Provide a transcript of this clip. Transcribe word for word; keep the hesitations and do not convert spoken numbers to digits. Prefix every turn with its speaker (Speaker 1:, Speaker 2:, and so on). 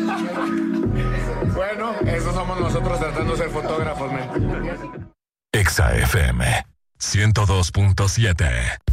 Speaker 1: Bueno, eso somos nosotros tratando de ser fotógrafos, men.
Speaker 2: Exa F M ciento dos punto siete.